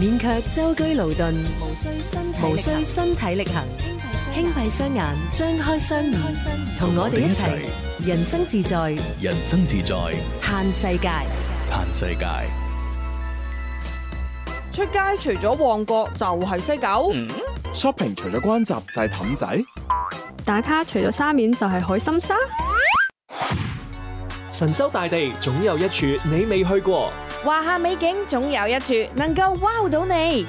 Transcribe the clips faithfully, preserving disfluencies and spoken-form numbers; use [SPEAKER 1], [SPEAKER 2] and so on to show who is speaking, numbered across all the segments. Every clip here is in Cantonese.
[SPEAKER 1] 免卻舟車勞頓，
[SPEAKER 2] 無需身體
[SPEAKER 1] 無需身體力行，輕閉雙眼，張開雙耳，同我哋一齊人生自在，
[SPEAKER 3] 人生自在，
[SPEAKER 1] 嘆世界，
[SPEAKER 3] 嘆世界。
[SPEAKER 4] 出街除咗旺角就係西九、
[SPEAKER 3] 嗯、
[SPEAKER 5] shopping 除咗關閘就係氹仔，
[SPEAKER 6] 打卡除咗沙面就係海心沙。
[SPEAKER 7] 神州大地總有一處你未去過，
[SPEAKER 4] 華夏美景總有一處能夠 wow 到你。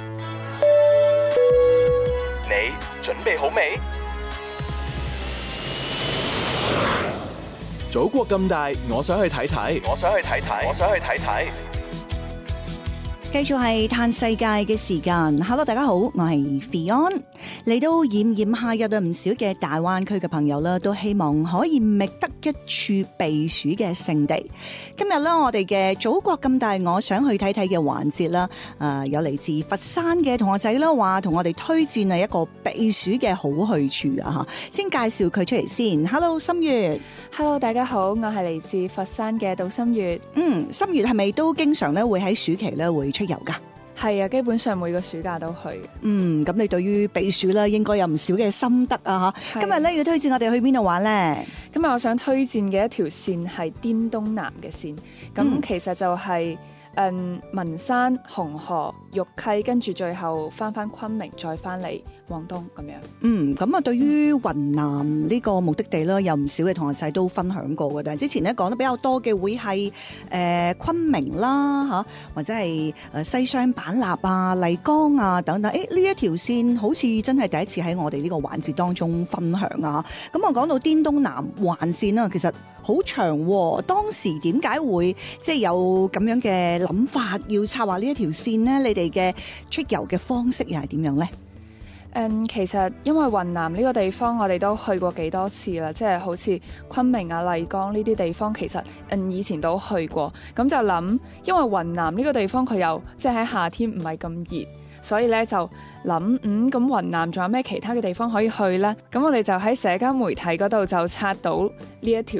[SPEAKER 5] 你準備好未？祖國咁大，我想去睇睇，我想去睇睇，我想去睇睇。
[SPEAKER 2] 繼續係嘆世界嘅時間。Hello， 大家好，我係 Fion。嚟到炎炎夏日，唔少嘅大灣區嘅朋友啦，都希望可以覓得一處避暑嘅勝地。今日咧，我哋嘅祖國咁大，我想去睇睇嘅環節啦。誒、呃，有嚟自佛山嘅同學仔啦，話同我哋推薦係一個避暑嘅好去處啊！吓，先介紹佢出嚟先。Hello， 心月。
[SPEAKER 8] Hello， 大家好，我係嚟自佛山嘅杜心月。
[SPEAKER 2] 嗯，心月係咪都經常咧會喺暑期咧會出遊噶？
[SPEAKER 8] 係啊，基本上每個暑假都去。
[SPEAKER 2] 嗯，咁你對於避暑咧，應該有唔少嘅心得啊！吓，今日咧要推薦我哋去邊度玩咧？
[SPEAKER 8] 今日我想推薦嘅一條線係滇東南嘅線，咁、嗯、其實就係、是。嗯，文山、紅河、玉溪，跟住最後翻翻昆明，再翻嚟廣東咁樣。嗯，
[SPEAKER 2] 咁啊，對於雲南呢個目的地咧，有唔少嘅同學仔都分享過嘅。但係之前咧講得比較多嘅會係誒、呃、昆明啦嚇，或者係誒西雙版納啊、麗江啊等等。誒呢一條線好似真係第一次喺我哋呢個環節當中分享啊！咁我講到滇東南環線啦，其實好長喎。當時點解會即係有咁樣嘅諗法要策劃呢一條線呢？你哋嘅出遊嘅方式又係點樣呢？
[SPEAKER 8] 嗯，其實因為雲南呢個地方我哋都去過幾多次啦，即係好似昆明啊、麗江呢啲地方，其實嗯以前都去過，咁就諗，因為雲南呢個地方佢又即係喺夏天唔係咁熱，所以咧就諗，嗯咁雲南仲有咩其他嘅地方可以去呢？咁我哋就喺社交媒體嗰度就刷到呢一條